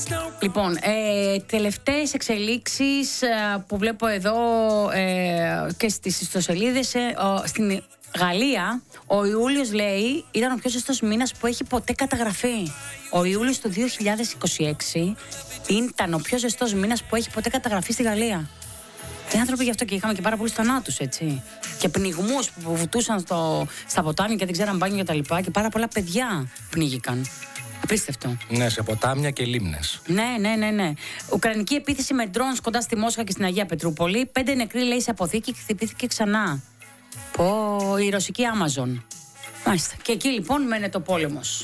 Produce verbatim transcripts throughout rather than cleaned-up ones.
Λοιπόν, ε, τελευταίες εξελίξεις ε, που βλέπω εδώ ε, και στις ιστοσελίδες, ε, ο, στην Γαλλία ο Ιούλιος, λέει, ήταν ο πιο ζεστός μήνας που έχει ποτέ καταγραφεί. Ο Ιούλιος του δύο χιλιάδες είκοσι έξι ήταν ο πιο ζεστός μήνας που έχει ποτέ καταγραφεί στη Γαλλία. Οι άνθρωποι γι' αυτό και είχαμε και πάρα πολλούς θανάτους, έτσι. Και πνιγμούς που βουτούσαν στο, στα ποτάμια και δεν ξέραν μπάνιο και τα λοιπά. Και πάρα πολλά παιδιά πνίγηκαν. Απίστευτο. Ναι, σε ποτάμια και λίμνες. Ναι, ναι, ναι, ναι. Ουκρανική επίθεση με drones κοντά στη Μόσχα και στην Αγία Πετρούπολη. Πέντε νεκροί, λέει, σε αποθήκη και χτυπήθηκε ξανά. Πω, η ρωσική Amazon. Μάλιστα. Και εκεί λοιπόν μένεται ο πόλεμος.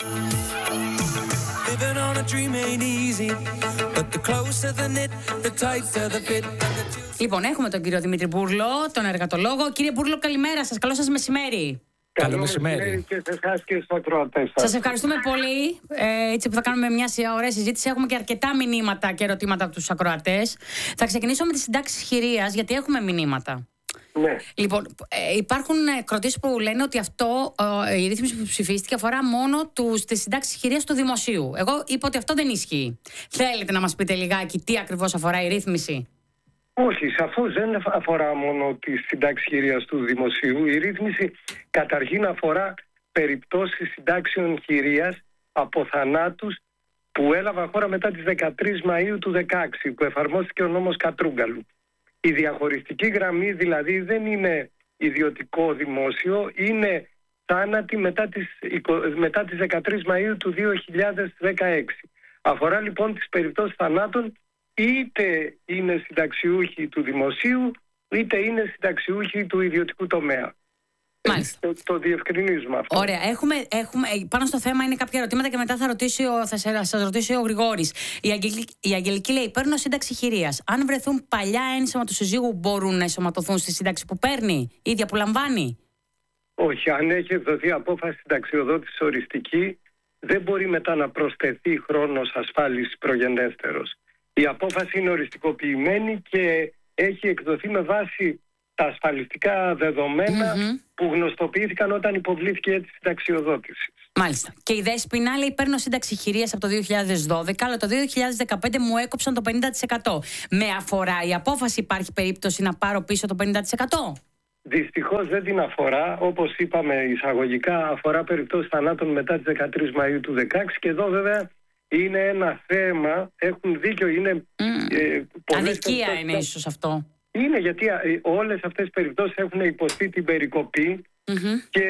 Λοιπόν, έχουμε τον κύριο Δημήτρη Μπούρλο, τον εργατολόγο. Κύριε Μπούρλο, καλημέρα σας. Καλό σας μεσημέρι. Καλό μεσημέρι και σε εσάς και στους ακροατές σας. Σας ευχαριστούμε πολύ. Ε, έτσι που θα κάνουμε μια ωραία συζήτηση. Έχουμε και αρκετά μηνύματα και ερωτήματα από τους ακροατές. Θα ξεκινήσω με τις συντάξεις χειρίας, γιατί έχουμε μηνύματα. Ναι. Λοιπόν, ε, υπάρχουν κροτήσεις που λένε ότι αυτό, ε, η ρύθμιση που ψηφίστηκε αφορά μόνο τους, τις συντάξεις χειρίας του δημοσίου. Εγώ είπα ότι αυτό δεν ισχύει. Θέλετε να μας πείτε λιγάκι τι ακριβώς αφορά η ρύθμιση? Όχι, σαφώς δεν αφορά μόνο τη συντάξη χειρίας του δημοσίου. Η ρύθμιση καταρχήν αφορά περιπτώσεις συντάξεων χειρίας από θανάτους που έλαβαν χώρα μετά τις δεκατρείς Μαΐου του δεκαέξι, που εφαρμόστηκε ο νόμος Κατρούγκαλου. Η διαχωριστική γραμμή δηλαδή δεν είναι ιδιωτικό δημόσιο, είναι θάνατοι μετά τις, μετά τις δεκατρείς Μαΐου του δύο χιλιάδες δεκαέξι. Αφορά λοιπόν τις περιπτώσεις θανάτων, είτε είναι συνταξιούχοι του δημοσίου, είτε είναι συνταξιούχοι του ιδιωτικού τομέα. Μάλιστα. Το, το διευκρινίζουμε αυτό. Ωραία. Έχουμε, έχουμε, πάνω στο θέμα είναι κάποια ερωτήματα και μετά θα, ρωτήσει ο, θα σας ρωτήσει ο Γρηγόρης. Η Αγγελική, η Αγγελική λέει: παίρνω σύνταξη χειρίας. Αν βρεθούν παλιά ένσημα του συζύγου, μπορούν να ενσωματωθούν στη σύνταξη που παίρνει, η ίδια που λαμβάνει? Όχι. Αν έχει εκδοθεί απόφαση συνταξιοδότησης οριστική, δεν μπορεί μετά να προσθεθεί χρόνος ασφάλισης προγενέστερος. Η απόφαση είναι οριστικοποιημένη και έχει εκδοθεί με βάση τα ασφαλιστικά δεδομένα mm-hmm. που γνωστοποιήθηκαν όταν υποβλήθηκε έτσι συνταξιοδότηση. Μάλιστα. Και η Δέσποινα λέει: παίρνω σύνταξη χειρίας από το δύο χιλιάδες δώδεκα, αλλά το δύο χιλιάδες δεκαπέντε μου έκοψαν το πενήντα τοις εκατό. Με αφορά η απόφαση, υπάρχει περίπτωση να πάρω πίσω το πενήντα τοις εκατό? Δυστυχώς δεν την αφορά. Όπως είπαμε εισαγωγικά, αφορά περιπτώσεις θανάτων μετά τις δεκατρείς Μαΐου του δεκαέξι, και εδώ βέβαια είναι ένα θέμα, έχουν δίκιο, είναι mm. ε, αδικία είναι ίσως αυτό. Είναι, γιατί όλες αυτές οι περιπτώσεις έχουν υποστεί την περικοπή mm-hmm. και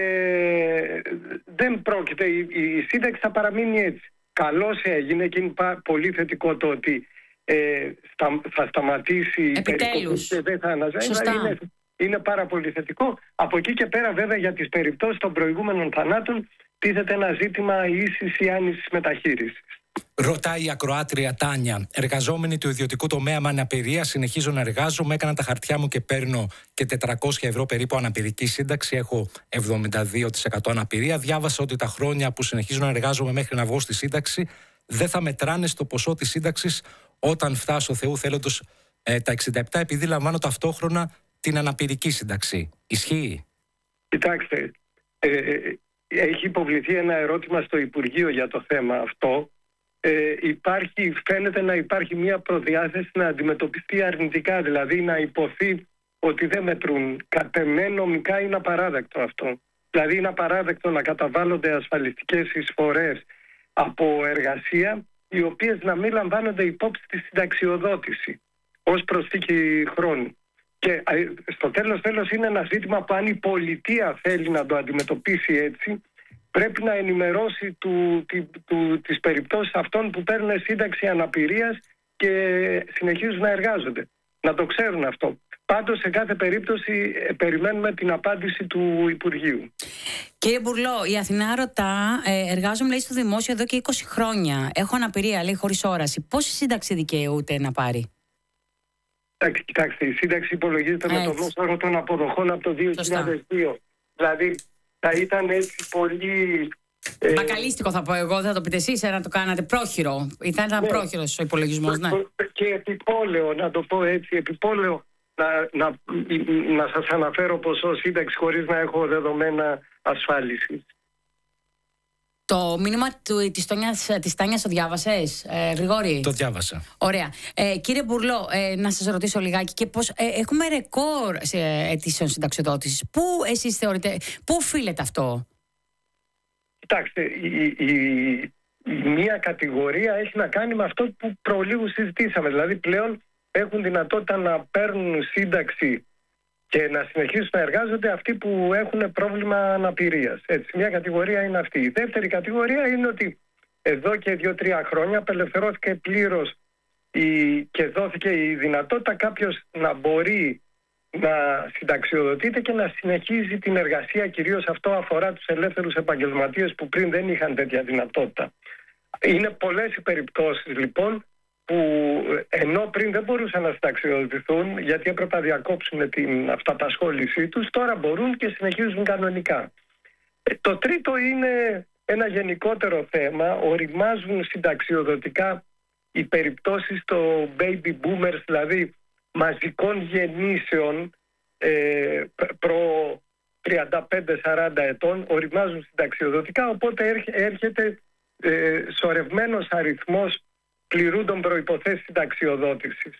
δεν πρόκειται, η, η σύνταξη θα παραμείνει έτσι. Καλώς έγινε και είναι πολύ θετικό το ότι ε, στα, θα σταματήσει επιτέλους η περικοπή και δεν θα αναζάει. Είναι, είναι πάρα πολύ θετικό. Από εκεί και πέρα βέβαια για τις περιπτώσεις των προηγούμενων θανάτων τίθεται ένα ζήτημα ίσης ή άνησης μεταχείρισης. Ρωτάει η ακροάτρια Τάνια: εργαζόμενη του ιδιωτικού τομέα με αναπηρία, συνεχίζω να εργάζομαι. Έκανα τα χαρτιά μου και παίρνω και τετρακόσια ευρώ περίπου αναπηρική σύνταξη. Έχω εβδομήντα δύο τοις εκατό αναπηρία. Διάβασα ότι τα χρόνια που συνεχίζω να εργάζομαι μέχρι να βγω στη σύνταξη δεν θα μετράνε στο ποσό της σύνταξης όταν φτάσω, Θεού θέλοντος, ε, τα εξήντα επτά, επειδή λαμβάνω ταυτόχρονα την αναπηρική σύνταξη. Ισχύει? Κοιτάξτε, ε, ε, έχει υποβληθεί ένα ερώτημα στο Υπουργείο για το θέμα αυτό. Ε, υπάρχει, φαίνεται να υπάρχει μια προδιάθεση να αντιμετωπιστεί αρνητικά, δηλαδή να υποθεί ότι δεν μετρούν. Κατ' εμέ νομικά είναι απαράδεκτο αυτό. Δηλαδή είναι απαράδεκτο να καταβάλλονται ασφαλιστικές εισφορές από εργασία, οι οποίες να μην λαμβάνονται υπόψη στη συνταξιοδότηση ως προσθήκη χρόνου. Και στο τέλος τέλος είναι ένα ζήτημα που αν η πολιτεία θέλει να το αντιμετωπίσει έτσι, πρέπει να ενημερώσει του, του, του, τις περιπτώσεις αυτών που παίρνουν σύνταξη αναπηρίας και συνεχίζουν να εργάζονται. Να το ξέρουν αυτό. Πάντως σε κάθε περίπτωση ε, περιμένουμε την απάντηση του Υπουργείου. Κύριε Μπουρλό, η Αθηνά ρωτά: ε, εργάζομαι, λέει, στο δημόσιο εδώ και είκοσι χρόνια. Έχω αναπηρία, λέει, χωρίς όραση. Πόση σύνταξη δικαιούται να πάρει? Κοιτάξτε, η σύνταξη υπολογίζεται έτσι με το μέσο όρο των αποδοχών από το δύο χιλιάδες δύο. Δηλαδή θα ήταν έτσι πολύ... Ε... Μπακαλίστικο θα πω εγώ, δεν θα το πείτε εσείς, να το κάνατε πρόχειρο. Θα ήταν ναι. πρόχειρος ο υπολογισμός, ναι. Και επιπόλαιο, να το πω έτσι, επιπόλαιο να, να, να σας αναφέρω ποσό σύνταξη χωρίς να έχω δεδομένα ασφάλισης. Το μήνυμα του, της, Τόνιας, της Τάνιας το διάβασες, ε, Γρηγόρη? Το διάβασα. Ωραία. Ε, κύριε Μπουρλό, ε, να σας ρωτήσω λιγάκι και πώς, ε, έχουμε ρεκόρ σε αιτήσεων συνταξιοδότησης. Πού εσείς θεωρείτε, πού οφείλεται αυτό? Κοιτάξτε, η, η, η μία κατηγορία έχει να κάνει με αυτό που προλίγου συζητήσαμε. Δηλαδή πλέον έχουν δυνατότητα να παίρνουν σύνταξη και να συνεχίσουν να εργάζονται αυτοί που έχουν πρόβλημα αναπηρίας. Έτσι, μια κατηγορία είναι αυτή. Η δεύτερη κατηγορία είναι ότι εδώ και δύο-τρία χρόνια απελευθερώθηκε πλήρως η... και δόθηκε η δυνατότητα κάποιος να μπορεί να συνταξιοδοτείται και να συνεχίζει την εργασία. Κυρίως αυτό αφορά τους ελεύθερους επαγγελματίες που πριν δεν είχαν τέτοια δυνατότητα. Είναι πολλές οι περιπτώσεις λοιπόν που ενώ πριν δεν μπορούσαν να συνταξιοδοτηθούν γιατί έπρεπε να διακόψουν την αυταπασχόλησή τους, τώρα μπορούν και συνεχίζουν κανονικά. Το τρίτο είναι ένα γενικότερο θέμα. Οριμάζουν συνταξιοδοτικά οι περιπτώσεις των baby boomers, δηλαδή μαζικών γεννήσεων ε, προ τριάντα πέντε σαράντα ετών, οριμάζουν συνταξιοδοτικά, οπότε έρχεται ε, σωρευμένος αριθμός πληρούντων προϋποθέσεις συνταξιοδότησης.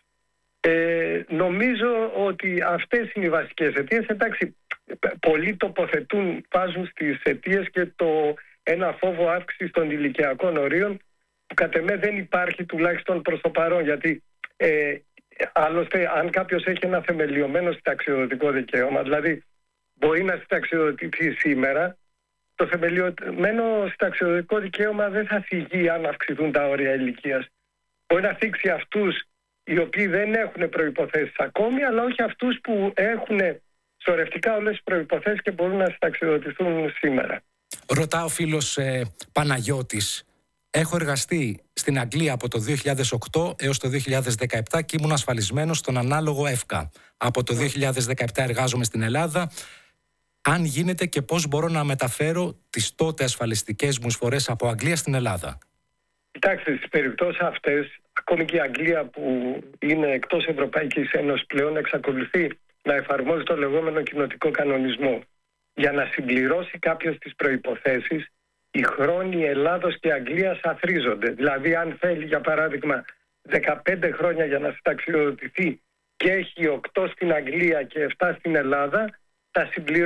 Ε, νομίζω ότι αυτές είναι οι βασικές αιτίες. Εντάξει, πολλοί τοποθετούν, βάζουν στις αιτίες και το ένα φόβο αύξηση των ηλικιακών ορίων, που κατ' εμέ δεν υπάρχει τουλάχιστον προς το παρόν, γιατί ε, άλλωστε αν κάποιος έχει ένα θεμελιωμένο συνταξιοδοτικό δικαίωμα, δηλαδή μπορεί να συνταξιοδοτηθεί σήμερα, το θεμελιωμένο συνταξιοδοτικό δικαίωμα δεν θα θυγεί αν αυξηθούν τα όρια ηλικίας. Μπορεί να θίξει αυτούς οι οποίοι δεν έχουν προϋποθέσεις ακόμη, αλλά όχι αυτούς που έχουν σωρευτικά όλες τις προϋποθέσεις και μπορούν να συνταξιοδοτηθούν σήμερα. Ρωτά ο φίλος ε, Παναγιώτης. Έχω εργαστεί στην Αγγλία από το δύο χιλιάδες οκτώ έως το δύο χιλιάδες δεκαεπτά και ήμουν ασφαλισμένος στον ανάλογο ΕΦΚΑ. Από το δύο χιλιάδες δεκαεπτά εργάζομαι στην Ελλάδα. Αν γίνεται και πώς μπορώ να μεταφέρω τις τότε ασφαλιστικές μου εισφορές από Αγγλία στην Ελλάδα? Κοιτάξτε, στις περιπτώσεις αυτές, ακόμη και η Αγγλία που είναι εκτός Ευρωπαϊκής Ένωσης πλέον εξακολουθεί να εφαρμόζει το λεγόμενο κοινοτικό κανονισμό. Για να συμπληρώσει κάποιες τις προϋποθέσεις, οι χρόνοι Ελλάδος και Αγγλίας αθρίζονται. Δηλαδή, αν θέλει, για παράδειγμα, δεκαπέντε χρόνια για να συνταξιοδοτηθεί και έχει οκτώ στην Αγγλία και επτά στην Ελλάδα, θα συμπληρώσει